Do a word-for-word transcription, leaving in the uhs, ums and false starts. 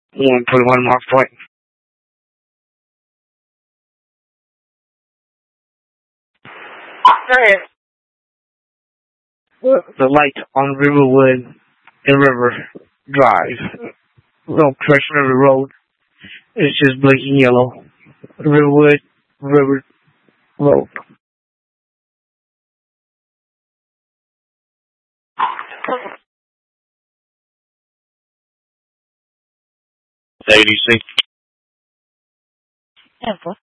one twenty-one Mark Point. Go ahead. The light on Riverwood and River Drive. No, Fresh River Road. It's just blinking yellow. Riverwood, River Road. eighty-six. Yeah, what?